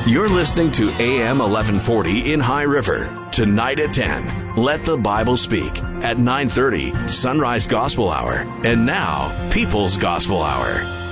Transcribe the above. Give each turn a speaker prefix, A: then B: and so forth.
A: You're listening to AM 1140 in High River. Tonight at 10, Let the Bible Speak. At 9:30, Sunrise Gospel Hour. And now, People's Gospel Hour.